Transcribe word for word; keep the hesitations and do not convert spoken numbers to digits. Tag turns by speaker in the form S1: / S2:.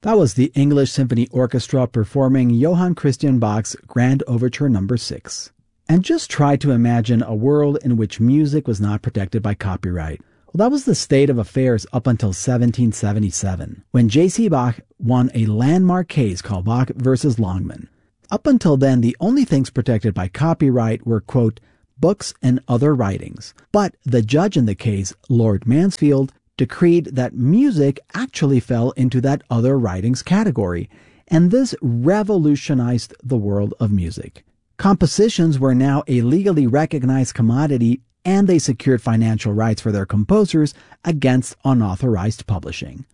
S1: That was the English Symphony Orchestra performing Johann Christian Bach's Grand Overture number six. And just try to imagine a world in which music was not protected by copyright. Well, that was the state of affairs up until seventeen seventy-seven, when J C Bach won a landmark case called Bach versus Longman. Up until then, the only things protected by copyright were, quote, books and other writings. But the judge in the case, Lord Mansfield, decreed that music actually fell into that other writings category, and this revolutionized the world of music. Compositions were now a legally recognized commodity, and they secured financial rights for their composers against unauthorized publishing.